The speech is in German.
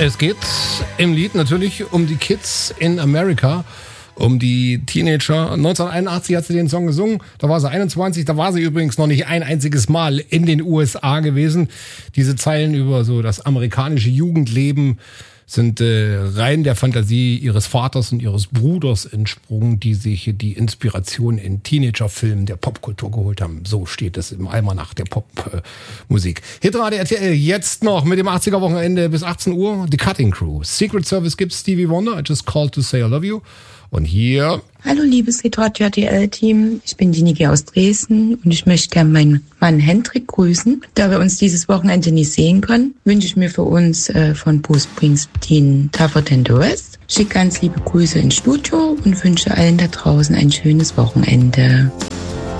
Es geht im Lied natürlich um die Kids in America, um die Teenager. 1981 hat sie den Song gesungen, da war sie 21, da war sie übrigens noch nicht ein einziges Mal in den USA gewesen. Diese Zeilen über so das amerikanische Jugendleben sind rein der Fantasie ihres Vaters und ihres Bruders entsprungen, die sich die Inspiration in Teenagerfilmen der Popkultur geholt haben. So steht es im Almanach der Popmusik. Hitradio RTL jetzt noch mit dem 80er-Wochenende bis 18 Uhr. The Cutting Crew. Secret Service gibt's Stevie Wonder. I just called to say I love you. Und hier... Hallo liebes Hitradio RTL-Team, ich bin die Niki aus Dresden und ich möchte gerne meinen Mann Hendrik grüßen. Da wir uns dieses Wochenende nicht sehen können, wünsche ich mir für uns von Bruce Springsteen Tougher Than the Rest. Schicke ganz liebe Grüße ins Studio und wünsche allen da draußen ein schönes Wochenende.